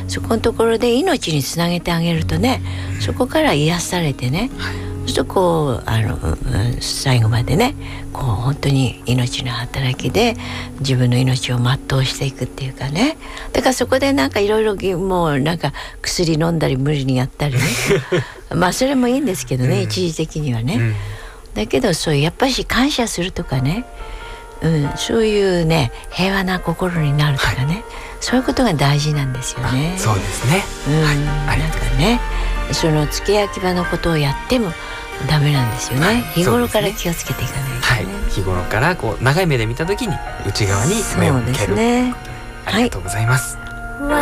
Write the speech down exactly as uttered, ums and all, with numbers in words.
そこのところで命につなげてあげるとね、そこから癒されてね、はい、そうするとこうあの、うん、最後までねこう本当に命の働きで自分の命を全うしていくっていうかね。だからそこでなんかいろいろもうなんか薬飲んだり無理にやったりねまあそれもいいんですけどね、うん、一時的にはね、うん、だけどそうやっぱり感謝するとかね、うん、そういうね平和な心になるとかね、はい、そういうことが大事なんですよね。 そうですね、 うんはい、なんかねその付け焼き場のことをやってもダメなんですよね、はい、日頃から気をつけていかないとね、 はい、日頃からこう長い目で見た時に内側に目を向ける、 そうですね、 ありがとうございます、はい。